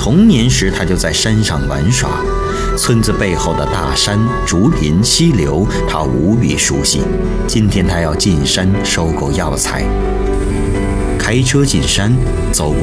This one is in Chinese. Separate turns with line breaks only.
童年时他就在山上玩耍，村子背后的大山、竹林、溪流，他无比熟悉。今天他要进山收购药材。开车进山，走